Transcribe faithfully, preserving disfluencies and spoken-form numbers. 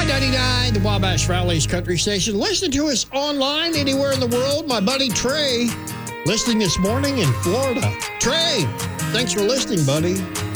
ninety-nine, the Wabash Valley's country station. Listen to us online anywhere in the world. My buddy Trey, listening this morning in Florida. Trey, thanks for listening, buddy.